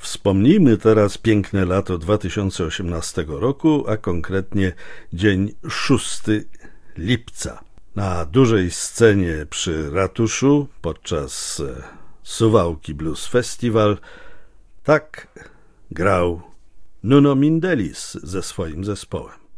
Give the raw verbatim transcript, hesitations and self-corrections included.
Wspomnijmy teraz piękne lato dwa tysiące osiemnastego roku, a konkretnie dzień szóstego lipca. Na dużej scenie przy ratuszu podczas Suwałki Blues Festival tak grał Nuno Mindelis ze swoim zespołem.